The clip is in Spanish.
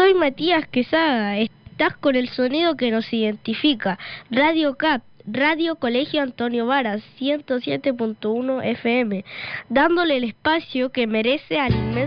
Soy Matías Quesada, estás con el sonido que nos identifica, Radio CAP, Radio Colegio Antonio Varas, 107.1 FM, dándole el espacio que merece al inmenso